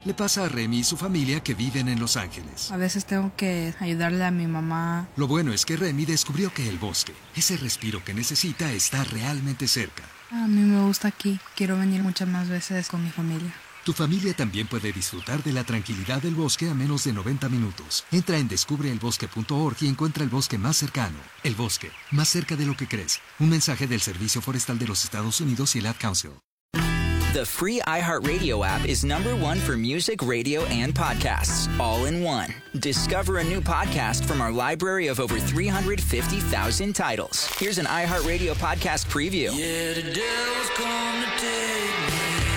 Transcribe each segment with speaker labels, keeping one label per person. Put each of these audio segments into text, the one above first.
Speaker 1: Le pasa a Remy y su familia que viven en Los Ángeles.
Speaker 2: A veces tengo que ayudarle a mi mamá.
Speaker 1: Lo bueno es que Remy descubrió que el bosque, ese respiro que necesita, está realmente cerca.
Speaker 2: A mí me gusta aquí. Quiero venir muchas más veces con mi familia.
Speaker 1: Tu familia también puede disfrutar de la tranquilidad del bosque a menos de 90 minutos. Entra en descubreelbosque.org y encuentra el bosque más cercano. El bosque, más cerca de lo que crees. Un mensaje del Servicio Forestal de los Estados Unidos y el Ad Council.
Speaker 3: The free iHeartRadio app is #1 for music, radio, and podcasts, all in one. Discover a new podcast from our library of over 350,000 titles. Here's an iHeartRadio podcast preview.
Speaker 4: Yeah, the devil's come to take me.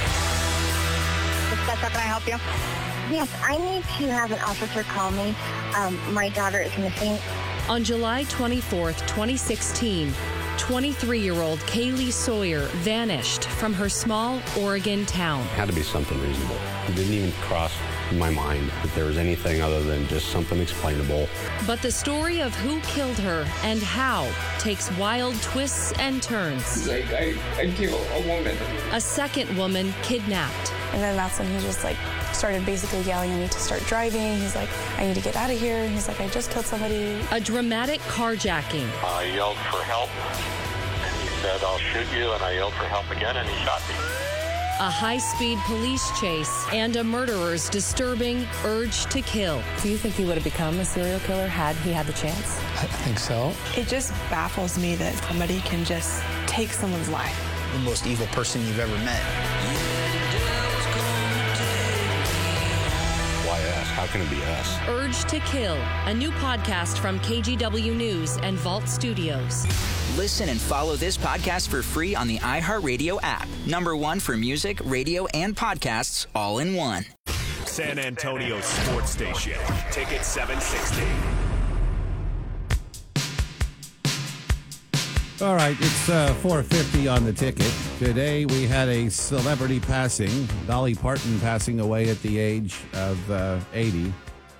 Speaker 5: Can I help you?
Speaker 6: Yes, I need to have an officer call me. My daughter is missing.
Speaker 7: On July 24th, 2016, 23-year-old Kaylee Sawyer vanished from her small Oregon town.
Speaker 8: It had to be something reasonable. It didn't even cross my mind that there was anything other than just something explainable.
Speaker 7: But the story of who killed her and how takes wild twists and turns.
Speaker 9: Like, I killed a woman.
Speaker 7: A second woman kidnapped.
Speaker 10: And then that's when he just started basically yelling at me to start driving. He's like, I need to get out of here. And he's like, I just killed somebody.
Speaker 7: A dramatic carjacking.
Speaker 11: I yelled for help, and he said, I'll shoot you, and I yelled for help again, and he shot me.
Speaker 7: A high-speed police chase and a murderer's disturbing urge to kill.
Speaker 10: Do you think he would have become a serial killer had he had the chance?
Speaker 9: I think so.
Speaker 12: It just baffles me that somebody can just take someone's life.
Speaker 13: The most evil person you've ever met.
Speaker 8: Why us? How can it be us?
Speaker 7: Urge to Kill, a new podcast from KGW News and Vault Studios.
Speaker 3: Listen and follow this podcast for free on the iHeartRadio app. #1 for music, radio, and podcasts, all in one.
Speaker 14: San Antonio Sports Station. Ticket 760.
Speaker 15: All right, it's 4:50 on the ticket. Today we had a celebrity passing. Dolly Parton passing away at the age of 80.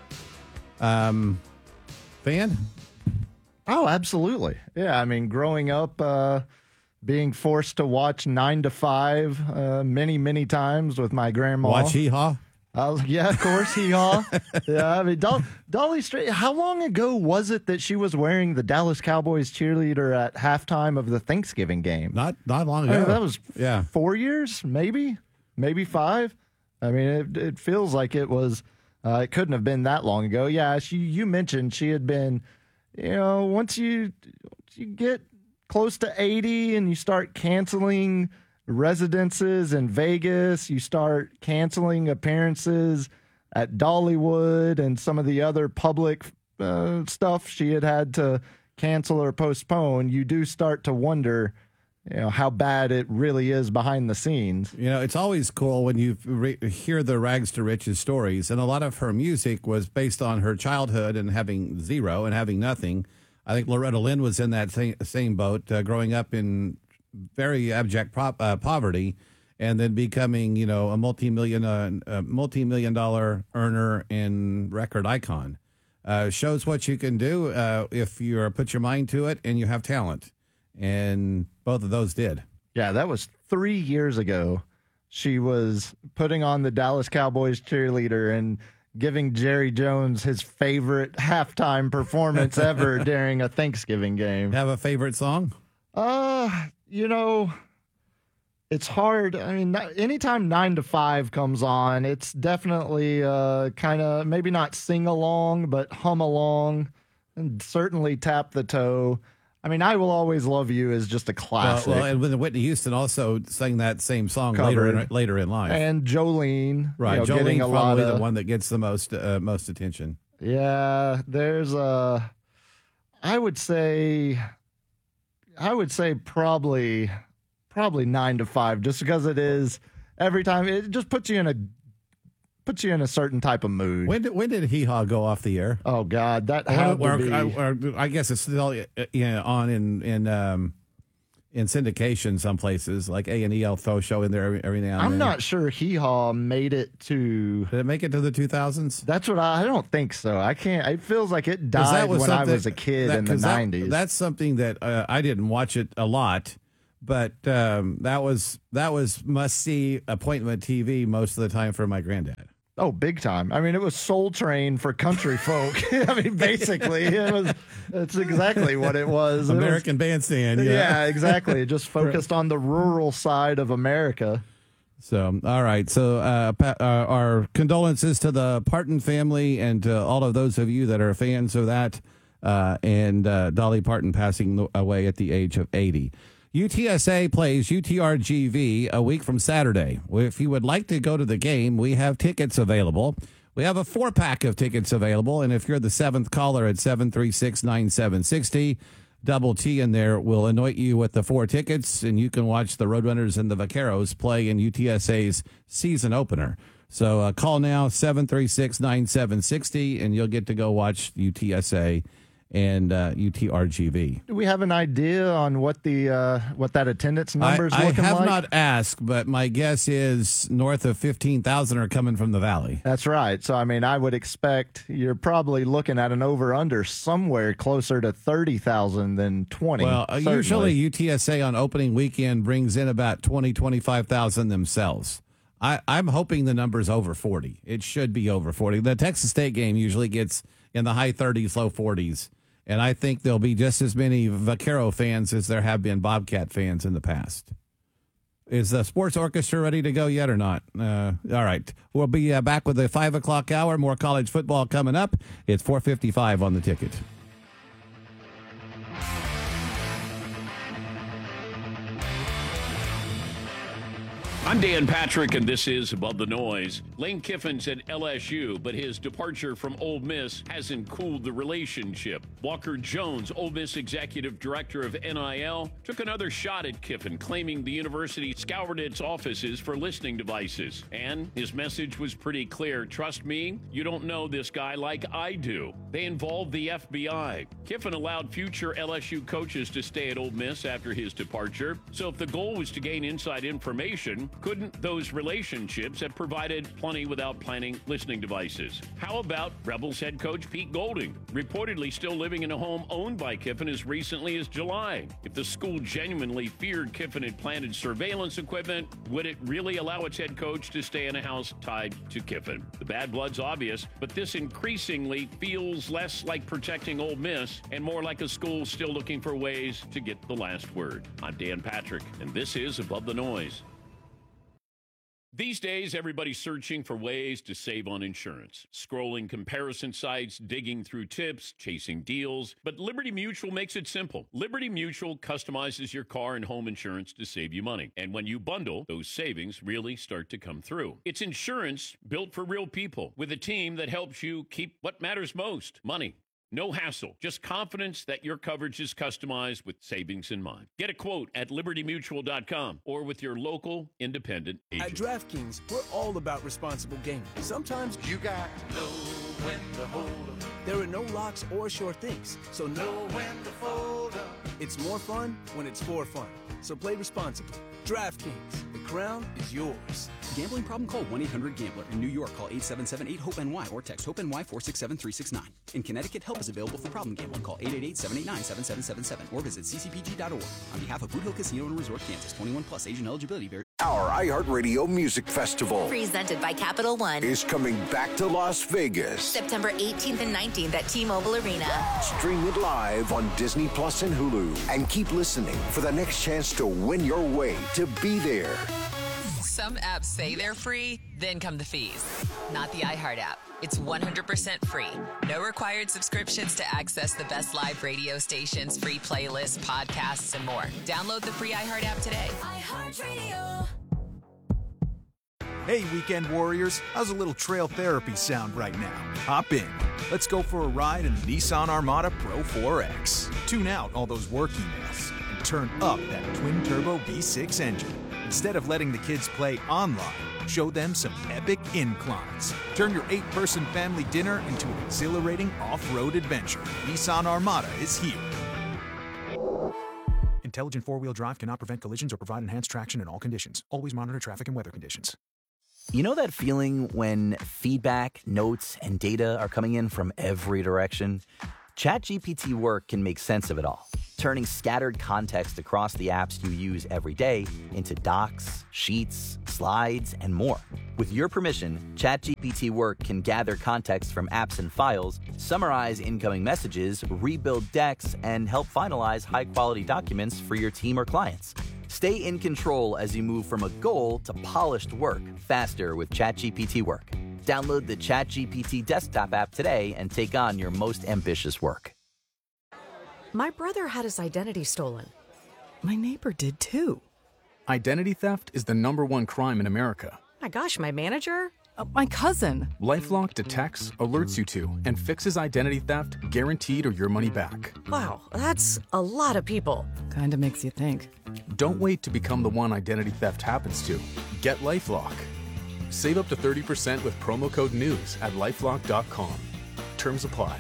Speaker 15: Fan?
Speaker 16: Oh, absolutely. Yeah, I mean, growing up, being forced to watch 9 to 5 many, many times with my grandma.
Speaker 15: Watch Hee Haw?
Speaker 16: Yeah, of course, Hee Haw. Yeah, I mean, Dolly Straight. How long ago was it that she was wearing the Dallas Cowboys cheerleader at halftime of the Thanksgiving game?
Speaker 15: Not long ago.
Speaker 16: I mean, that was 4 years, maybe 5. I mean, it feels like it was. It couldn't have been that long ago. Yeah, you mentioned she had been. You know, once you get close to 80 and you start canceling residences in Vegas, you start canceling appearances at Dollywood and some of the other public stuff she had to cancel or postpone, you do start to wonder, how bad it really is behind the scenes.
Speaker 15: It's always cool when you hear the rags to riches stories, and a lot of her music was based on her childhood and having zero and having nothing. I think Loretta Lynn was in that same boat, growing up in very abject poverty, and then becoming, a multi-million dollar earner and record icon. Shows what you can do if you put your mind to it and you have talent. And both of those did.
Speaker 16: Yeah, that was 3 years ago. She was putting on the Dallas Cowboys cheerleader and giving Jerry Jones his favorite halftime performance ever during a Thanksgiving game.
Speaker 15: Have a favorite song?
Speaker 16: It's hard. I mean, anytime 9 to 5 comes on, it's definitely kind of maybe not sing along, but hum along and certainly tap the toe. I mean, I Will Always Love You is just a classic.
Speaker 15: Well, and when Whitney Houston also sang that same song later in life.
Speaker 16: And Jolene.
Speaker 15: Right, Jolene's
Speaker 16: getting a
Speaker 15: probably
Speaker 16: lot of,
Speaker 15: the one that gets the most attention.
Speaker 16: Yeah, there's I would say probably 9 to 5, just because it is every time. It just puts you in a certain type of mood.
Speaker 15: When did Hee Haw go off the air?
Speaker 16: Oh God, that had to be.
Speaker 15: I guess it's still on in syndication some places, like A&E. I'll throw a show in there every now and then.
Speaker 16: I'm not sure Hee Haw made it to.
Speaker 15: Did it make it to the 2000s?
Speaker 16: That's what I don't think so. I can't. It feels like it died when I was a kid in the 90s.
Speaker 15: That's something that I didn't watch it a lot. But that was must see appointment TV most of the time for my granddad.
Speaker 16: Oh, big time. I mean, it was Soul Train for country folk. I mean, basically, it's exactly what it was.
Speaker 15: American Bandstand.
Speaker 16: Yeah, exactly. It just focused on the rural side of America.
Speaker 15: So, all right. So, our condolences to the Parton family and to all of those of you that are fans of that, and Dolly Parton passing away at the age of 80. UTSA plays UTRGV a week from Saturday. If you would like to go to the game, we have tickets available. We have a 4-pack of tickets available, and if you're the 7th caller at 736-9760, Double T in there will anoint you with the 4 tickets, and you can watch the Roadrunners and the Vaqueros play in UTSA's season opener. So call now, 736-9760, and you'll get to go watch UTSA and UTRGV.
Speaker 16: Do we have an idea on what that attendance number is looking like?
Speaker 15: I have not asked, but my guess is north of 15,000 are coming from the Valley.
Speaker 16: That's right. So, I mean, I would expect you're probably looking at an over-under somewhere closer to 30,000 than 20.
Speaker 15: Well,
Speaker 16: certainly.
Speaker 15: Usually UTSA on opening weekend brings in about 25,000 themselves. I'm hoping the number's over 40. It should be over 40. The Texas State game usually gets in the high 30s, low 40s. And I think there'll be just as many Vaquero fans as there have been Bobcat fans in the past. Is the sports orchestra ready to go yet or not? All right. We'll be back with the 5 o'clock hour. More college football coming up. It's 4:55 on the ticket.
Speaker 5: I'm Dan Patrick, and this is Above the Noise. Lane Kiffin's at LSU, but his departure from Ole Miss hasn't cooled the relationship. Walker Jones, Ole Miss Executive Director of NIL, took another shot at Kiffin, claiming the university scoured its offices for listening devices. And his message was pretty clear. Trust me, you don't know this guy like I do. They involved the FBI. Kiffin allowed future LSU coaches to stay at Ole Miss after his departure. So if the goal was to gain inside information, couldn't those relationships have provided plenty without planning listening devices? How about Rebels head coach Pete Golding, reportedly still living in a home owned by Kiffin as recently as July? If the school genuinely feared Kiffin had planted surveillance equipment, would it really allow its head coach to stay in a house tied to Kiffin? The bad blood's obvious, but this increasingly feels less like protecting Ole Miss and more like a school still looking for ways to get the last word. I'm Dan Patrick, and this is Above the Noise. These days, everybody's searching for ways to save on insurance. Scrolling comparison sites, digging through tips, chasing deals. But Liberty Mutual makes it simple. Liberty Mutual customizes your car and home insurance to save you money. And when you bundle, those savings really start to come through. It's insurance built for real people with a team that helps you keep what matters most, money. No hassle, just confidence that your coverage is customized with savings in mind. Get a quote at libertymutual.com or with your local independent agent.
Speaker 17: At DraftKings, we're all about responsible gaming. Sometimes you got to know when to hold up. There are no locks or sure things, so know when to fold up. It's more fun when it's for fun, so play responsibly. DraftKings, the crown is yours.
Speaker 18: Gambling problem? Call 1-800-GAMBLER. In New York, call 877-8-HOPE-NY or text HOPE-NY 467-369. In Connecticut, help is available for problem gambling. Call 888-789-7777 or visit ccpg.org. On behalf of Boot Hill Casino and Resort, Kansas, 21 plus, age and eligibility vary.
Speaker 19: Our iHeartRadio Music Festival,
Speaker 20: presented by Capital One,
Speaker 19: is coming back to Las Vegas.
Speaker 20: September 18th and 19th at T-Mobile Arena.
Speaker 19: Stream it live on Disney Plus and Hulu. And keep listening for the next chance to win your way to be there.
Speaker 21: Some apps say they're free, then come the fees. Not the iHeart app. It's 100% free. No required subscriptions to access the best live radio stations, free playlists, podcasts, and more. Download the free iHeart app today.
Speaker 20: iHeartRadio.
Speaker 22: Hey, Weekend Warriors. How's a little trail therapy sound right now? Hop in. Let's go for a ride in the Nissan Armada Pro 4X. Tune out all those work emails and turn up that twin-turbo V6 engine. Instead of letting the kids play online, show them some epic inclines. Turn your 8-person family dinner into an exhilarating off-road adventure. Nissan Armada is here.
Speaker 23: Intelligent four-wheel drive cannot prevent collisions or provide enhanced traction in all conditions. Always monitor traffic and weather conditions.
Speaker 24: You know that feeling when feedback, notes, and data are coming in from every direction?
Speaker 1: ChatGPT Work can make sense of it all, turning scattered context across the apps you use every day into docs, sheets, slides, and more. With your permission, ChatGPT Work can gather context from apps and files, summarize incoming messages, rebuild decks, and help finalize high-quality documents for your team or clients. Stay in control as you move from a goal to polished work faster with ChatGPT Work. Download the ChatGPT desktop app today and take on your most ambitious work.
Speaker 2: My brother had his identity stolen. My neighbor did too.
Speaker 4: Identity theft is the #1 crime in America.
Speaker 2: My gosh, my manager? My cousin.
Speaker 4: LifeLock detects, alerts you to, and fixes identity theft guaranteed or your money back.
Speaker 2: Wow, that's a lot of people. Kinda makes you think.
Speaker 4: Don't wait to become the one identity theft happens to. Get LifeLock. Save up to 30% with promo code NEWS at LifeLock.com. Terms apply.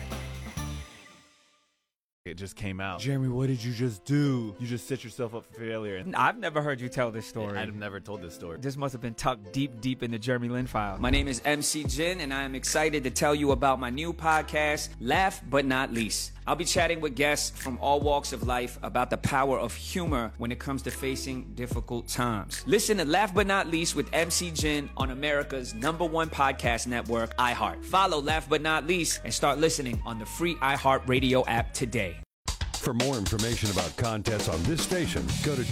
Speaker 24: It just came out.
Speaker 25: Jeremy, what did you just do? You just set yourself up for failure.
Speaker 26: I've never heard you tell this story.
Speaker 24: I've never told this story.
Speaker 26: This must have been tucked deep in the Jeremy Lin file.
Speaker 27: My name is MC Jin, and I am excited to tell you about my new podcast, Laugh But Not Least. I'll be chatting with guests from all walks of life about the power of humor when it comes to facing difficult times. Listen to Laugh But Not Least with MC Jin on America's #1 podcast network, iHeart. Follow Laugh But Not Least and start listening on the free iHeart Radio app today.
Speaker 28: For more information about contests on this station, go to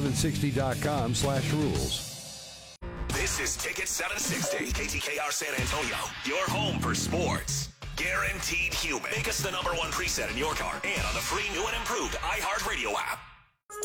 Speaker 28: ticket760.com/rules.
Speaker 14: This is Ticket 760, KTKR San Antonio, your home for sports. Guaranteed human. Make us the #1 preset in your car and on the free new and improved iHeartRadio app.